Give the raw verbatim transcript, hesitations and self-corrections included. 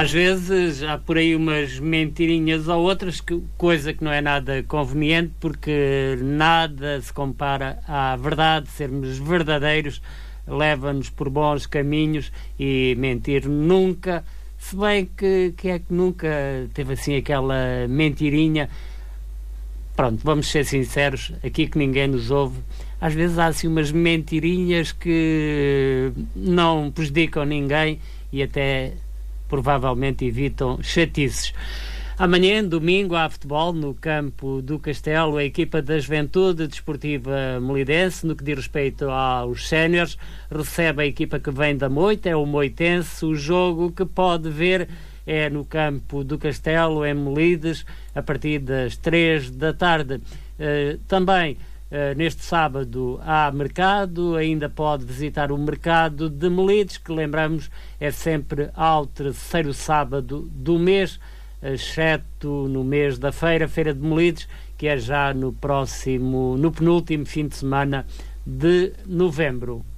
Às vezes há por aí umas mentirinhas ou outras, que, coisa que não é nada conveniente, porque nada se compara à verdade. Sermos verdadeiros leva-nos por bons caminhos, e mentir nunca, se bem que, que é que nunca teve assim aquela mentirinha. Pronto, vamos ser sinceros, aqui que ninguém nos ouve, às vezes há assim umas mentirinhas que não prejudicam ninguém e até provavelmente evitam chatices. Amanhã, domingo, há futebol no campo do Castelo. A equipa da Juventude Desportiva Molidense, no que diz respeito aos séniores, recebe a equipa que vem da Moita, é o Moitense. O jogo que pode ver é no campo do Castelo, em Molides, a partir das três da tarde. Uh, também uh, neste sábado há mercado, ainda pode visitar o mercado de Molides, que lembramos é sempre ao terceiro sábado do mês, exceto no mês da feira, Feira de Molides, que é já no próximo, no penúltimo fim de semana de novembro.